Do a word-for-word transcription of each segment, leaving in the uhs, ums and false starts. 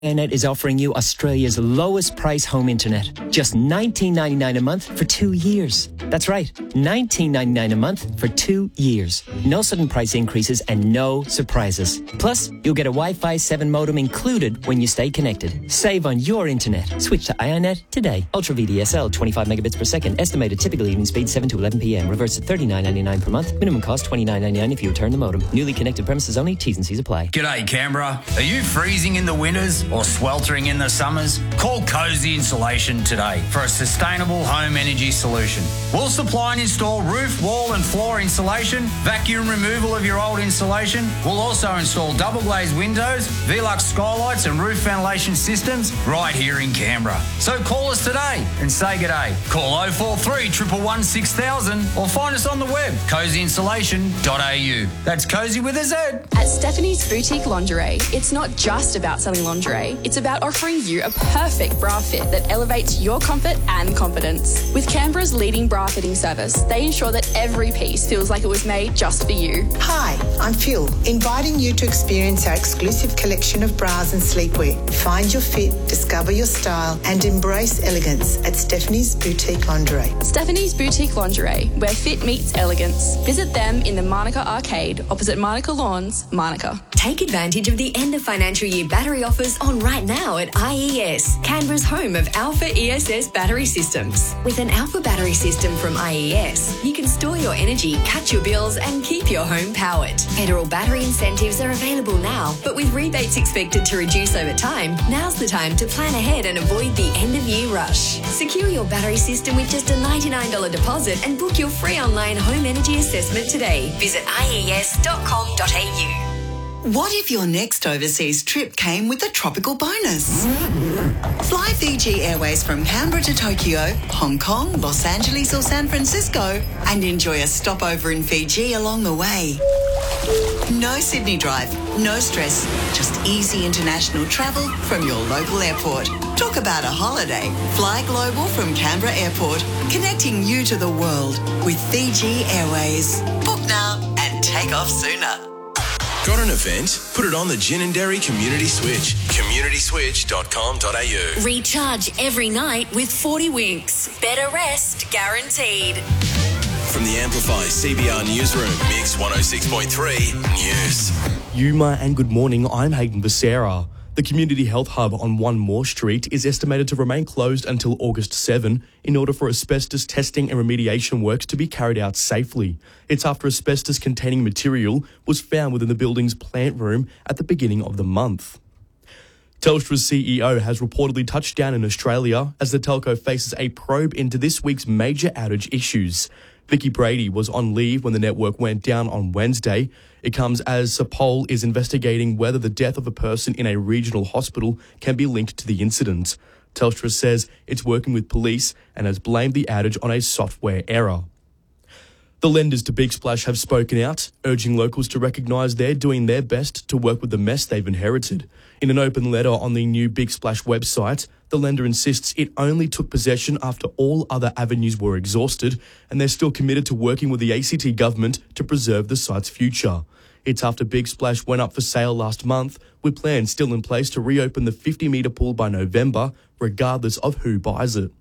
Net is offering you Australia's lowest price home internet. Just nineteen ninety-nine a month for two years. That's right, nineteen ninety-nine a month for two years. No sudden price increases and no surprises. Plus, you'll get a Wi-Fi seven modem included when you stay connected. Save on your internet. Switch to iONet today. Ultra V D S L, twenty-five megabits per second. Estimated typical evening speed seven to eleven p.m. Reverse at thirty-nine ninety-nine per month. Minimum cost twenty-nine ninety-nine if you return the modem. Newly connected premises only. T's and C's apply. G'day Canberra. Are you freezing in the winters or sweltering in the summers? Call Cozy Insulation today for a sustainable home energy solution. We'll supply and install roof, wall and floor insulation, vacuum removal of your old insulation. We'll also install double glazed windows, Velux skylights and roof ventilation systems right here in Canberra. So call us today and say g'day. Call oh four three, one one one, six thousand or find us on the web, cozy insulation dot a u. That's Cozy with a Z. At Stephanie's Boutique Lingerie, it's not just about selling lingerie, it's about offering you a perfect bra fit that elevates your comfort and confidence. With Canberra's leading bra fitting service, they ensure that every piece feels like it was made just for you. Hi, I'm Phil, inviting you to experience our exclusive collection of bras and sleepwear. Find your fit, discover your style and embrace elegance at Stephanie's Boutique Lingerie. Stephanie's Boutique Lingerie, where fit meets elegance. Visit them in the Monica Arcade, opposite Monica Lawns, Monica. Take advantage of the end of financial year battery offers on right now at I E S, Canberra's home of Alpha E S S battery systems. With an Alpha battery system from I E S, you can store your energy, cut your bills and keep your home powered. Federal battery incentives are available now, but with rebates expected to reduce over time, now's the time to plan ahead and avoid the end of year rush. Secure your battery system with just a ninety-nine dollars deposit and book your free online home energy assessment today. Visit I E S dot com dot a u. What if your next overseas trip came with a tropical bonus? Fly Fiji Airways from Canberra to Tokyo, Hong Kong, Los Angeles or San Francisco and enjoy a stopover in Fiji along the way. No Sydney drive, no stress, just easy international travel from your local airport. Talk about a holiday. Fly global from Canberra Airport, connecting you to the world with Fiji Airways. Book now and take off sooner. Got an event? Put it on the Gin and Dairy Community Switch. community switch dot com dot a u. Recharge every night with forty winks. Better rest guaranteed. From the Amplify C B R Newsroom, Mix one oh six point three News. Yuma and good morning, I'm Hayden Becerra. The Community Health Hub on One More Street is estimated to remain closed until August seventh in order for asbestos testing and remediation works to be carried out safely. It's after asbestos-containing material was found within the building's plant room at the beginning of the month. Telstra's C E O has reportedly touched down in Australia as the telco faces a probe into this week's major outage issues. Vicky Brady was on leave when the network went down on Wednesday. It comes as Sapol is investigating whether the death of a person in a regional hospital can be linked to the incident. Telstra says it's working with police and has blamed the outage on a software error. The lenders to Big Splash have spoken out, urging locals to recognise they're doing their best to work with the mess they've inherited. In an open letter on the new Big Splash website, the lender insists it only took possession after all other avenues were exhausted, and they're still committed to working with the A C T government to preserve the site's future. It's after Big Splash went up for sale last month, with plans still in place to reopen the fifty metre pool by November, regardless of who buys it.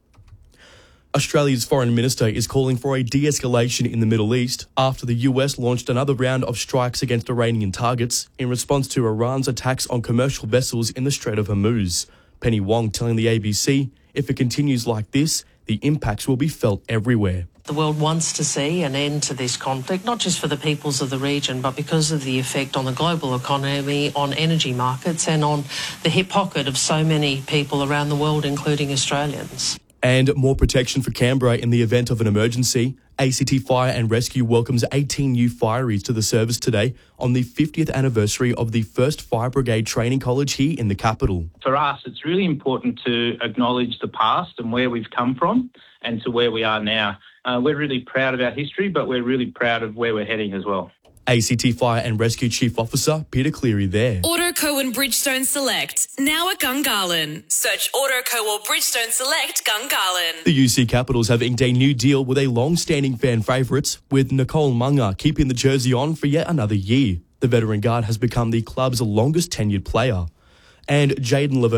Australia's foreign minister is calling for a de-escalation in the Middle East after the U S launched another round of strikes against Iranian targets in response to Iran's attacks on commercial vessels in the Strait of Hormuz. Penny Wong telling the A B C, if it continues like this, the impacts will be felt everywhere. The world wants to see an end to this conflict, not just for the peoples of the region, but because of the effect on the global economy, on energy markets and on the hip pocket of so many people around the world, including Australians. And more protection for Canberra in the event of an emergency. A C T Fire and Rescue welcomes eighteen new fireys to the service today on the fiftieth anniversary of the first Fire Brigade Training College here in the capital. For us, it's really important to acknowledge the past and where we've come from and to where we are now. Uh, we're really proud of our history, but we're really proud of where we're heading as well. A C T Fire and Rescue Chief Officer Peter Cleary there. Autoco and Bridgestone Select, now at Gungahlin. Search Autoco or Bridgestone Select Gungahlin. The U C Capitals have inked a new deal with a long-standing fan favourites, with Nicole Munga keeping the jersey on for yet another year. The veteran guard has become the club's longest-tenured player. and Jaden Laverne